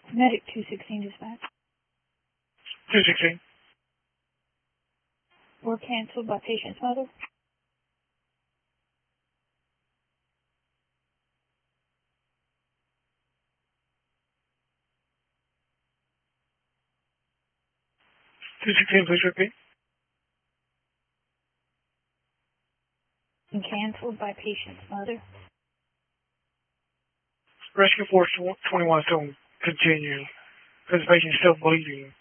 Medic 216 dispatch. 216. Were canceled by patient's mother. Please repeat. And canceled by patient's mother. Rescue Force 21 still continue because the patient's still bleeding.